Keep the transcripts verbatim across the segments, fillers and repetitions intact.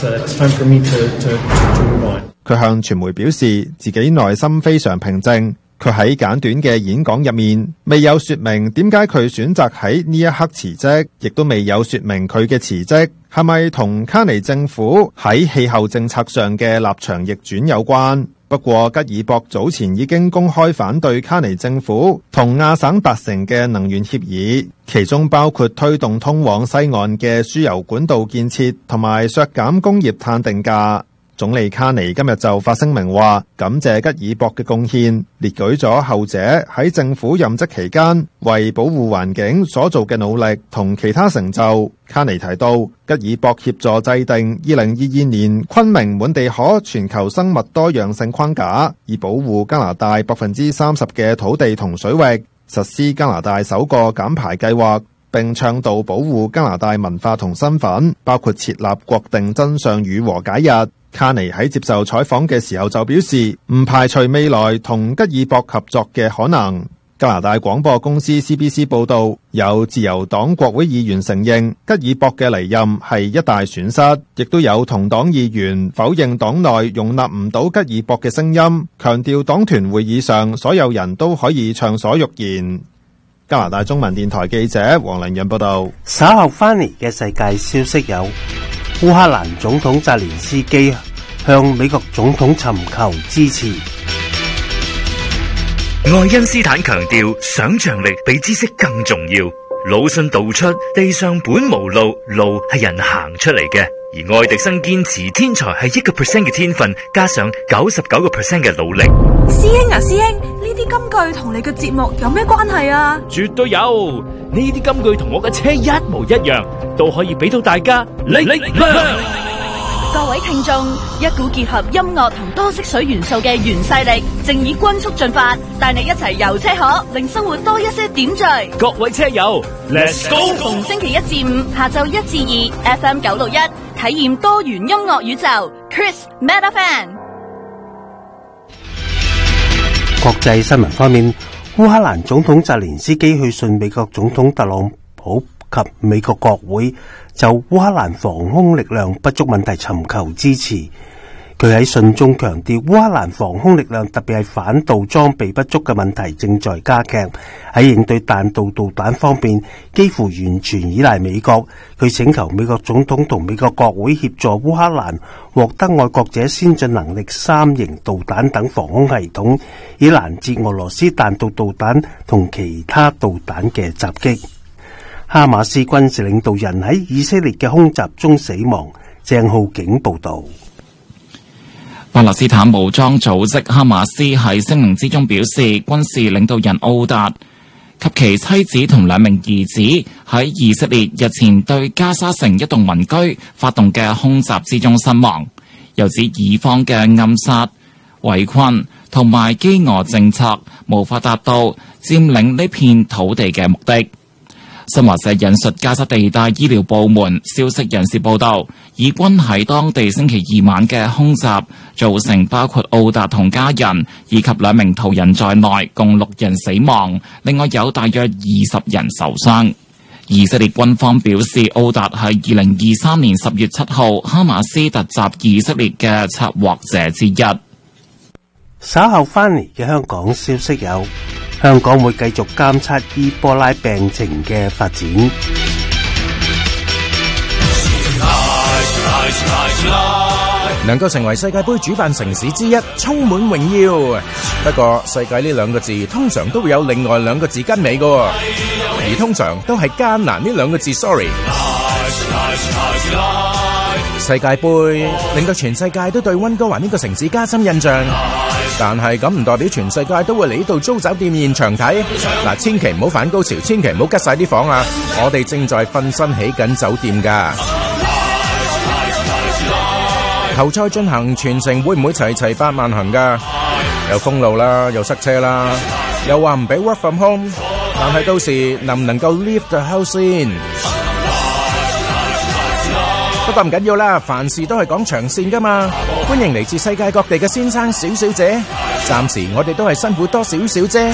佢向傳媒表示，自己內心非常平靜。佢喺簡短嘅演講入面，未有說明點解佢選擇喺呢一刻辭職，亦都未有說明佢嘅辭職係咪同卡尼政府喺氣候政策上嘅立場逆轉有關。不過，吉爾博早前已經公開反對卡尼政府同亞省達成嘅能源協議，其中包括推動通往西岸嘅輸油管道建設同埋削減工業碳定價。總理卡尼今日就發聲明話，感謝吉爾博嘅貢獻，列舉咗後者喺政府任職期間為保護環境所做嘅努力同其他成就。卡尼提到，吉爾博協助制定二零二二年昆明滿地可全球生物多樣性框架，以保護加拿大百分之三十嘅土地同水域，實施加拿大首個減排計劃，並倡導保護加拿大文化同身份，包括設立國定真相與和解日。卡尼喺接受採訪嘅時候就表示，唔排除未來同吉爾博合作嘅可能。加拿大廣播公司 C B C 報道，有自由黨國會議員承認吉爾博嘅離任係一大損失，亦都有同黨議員否認黨內容納唔到吉爾博嘅聲音，強調黨團會議上所有人都可以暢所欲言。加拿大中文電台記者黃良潤報道。 稍後翻嚟嘅世界消息有，烏克蘭總統澤連斯基向美國總統尋求支持。 愛因斯坦強調，想象力比知識更重要。魯迅道出，地上本無路，路係人行出嚟嘅。而愛迪生堅持，天才係一個 percent 嘅天分，加上九十九個 percent 嘅努力。 師兄啊，師兄，呢啲金句同你嘅節目有咩關係啊？ 絕對有，呢啲金句同我嘅車一模一樣，都可以俾到大家力量。 各位聽眾，一股結合音樂同多色水元素嘅原勢力，正以均速進發，帶你一齊遊車河，令生活多一些點綴。 各位車友 ，Let's go！ 逢星期一至五下晝一至二 ，F M 九六一，體驗多元音樂宇宙。Chris Metafan。 國際新聞方面，烏克蘭總統澤連斯基去信美國總統特朗普及美國國會，就烏克蘭防空力量不足問題尋求支持。佢喺信中強調，烏克蘭防空力量特別係反導裝備不足嘅問題正在加劇，喺應對彈道導彈方面幾乎完全依賴美國。佢請求美國總統同美國國會協助烏克蘭獲得愛國者先進能力三型導彈等防空系統，以攔截俄羅斯彈道導彈同其他導彈嘅襲擊。哈馬斯軍事領導人喺以色列嘅空襲中死亡。鄭浩景報道。 巴勒斯坦武裝組織哈馬斯喺聲明之中表示，軍事領導人奧達及其妻子同兩名兒子喺以色列日前對加沙城一棟民居發動嘅空襲之中身亡，又指以方嘅暗殺、圍困同埋飢餓政策無法達到佔領呢片土地嘅目的。新華社引述加沙地帶醫療部門消息人士報道，以軍喺當地星期二晚嘅空襲造成包括奧達同家人以及兩名途人在內共六人死亡，另外有大約二十人受傷。以色列軍方表示，奧達係二零二三年十月七號哈馬斯突襲以色列嘅策劃者之一。 稍後翻嚟嘅香港消息有，香港會繼續監測伊波拉病情嘅發展。 能夠成為世界盃主辦城市之一，充滿榮耀。不過，世界呢兩個字通常都會有另外兩個字跟尾嘅，而通常都係艱難呢兩個字。Sorry， 世界盃令到全世界都對溫哥華呢個城市加深印象。但係咁唔代表全世界都會嚟呢度租酒店現場睇。嗱，千祈唔好反高潮，千祈唔好吉晒啲房啊！我哋正在瞓身起緊酒店噶。球賽進行全程會唔會齊齊八萬行噶？又封路啦，又塞車啦，又話唔俾 work from home。但係到時能唔能夠 leave the house 先？不過唔緊要啦，凡事都係講長線噶嘛。歡迎嚟自世界各地嘅先生小小姐，暫時我哋都係辛苦多少少啫。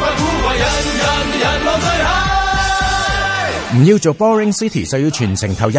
唔要做 boring city 就要全程投入。